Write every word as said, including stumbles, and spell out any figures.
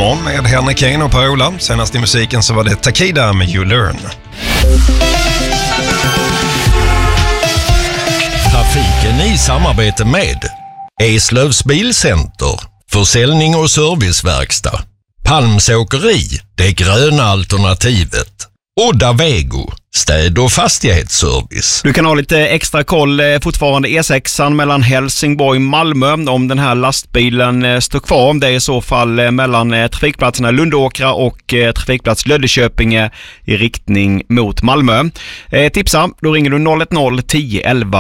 morgon med Henrik Kane och Per-Ola. Senast i musiken så var det Takida med You Learn. Trafiken i samarbete med Eslövs Bilcenter, försäljning och serviceverkstad, Palms Åkeri, det gröna alternativet, Odda Vego, städ- och fastighetsservice. Du kan ha lite extra koll fortfarande E sexan mellan Helsingborg och Malmö om den här lastbilen står kvar. Det är i så fall mellan trafikplatserna Lundåkra och trafikplats Löddeköpinge i riktning mot Malmö. Eh, tipsa, då ringer du noll ett noll tio elva